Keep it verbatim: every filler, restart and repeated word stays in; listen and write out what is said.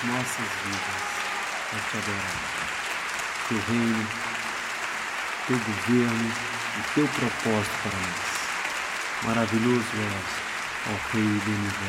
nossas vidas para te adorar. Teu reino, teu governo e teu propósito para nós. Maravilhoso és, ó Rei do Universo.